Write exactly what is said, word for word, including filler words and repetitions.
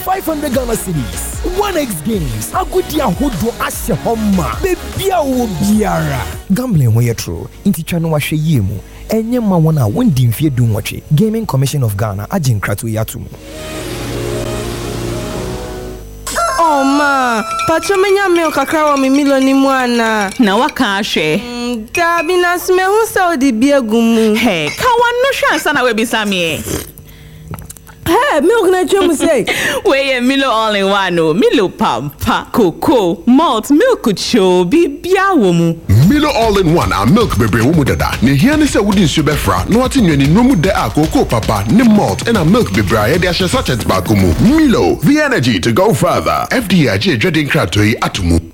five hundred Ghana cedis. one x games. Agudia hodo ashe homa. Bebia wo biara. Gambling wey true. Inti chano wa hwe yemu. Enye ma wona wondi mfie du nwotwe. Gaming Commission of Ghana agin krato yatum. Oh ma, pacho menya milk kakra wa mi milo ni mwana. Na waka ahwe. Mm, Dabi na sme hu sa odi biegumu. Hey, ka wano hwe ansa na we bisame. Hey, milk na chemu say. We Milo all in one no. Milo pampa, cocoa, malt, milk cho bibia wo mu. Milo all in one and milk bebre wo mu dada. Ne hia ne se wudi nsu befra. No ati nwani no mu de a cocoa papa, ne malt and a milk bebre ya de a sachet ba ko mu. Milo, the energy to go further. F D I J Dreading Krato yi atumu.